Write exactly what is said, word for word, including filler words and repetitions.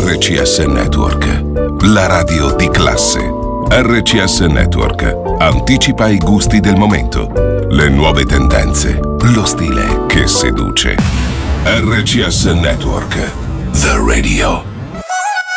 R C S Network, la radio di classe. R C S Network anticipa i gusti del momento, le nuove tendenze, lo stile che seduce. R C S Network, The Radio.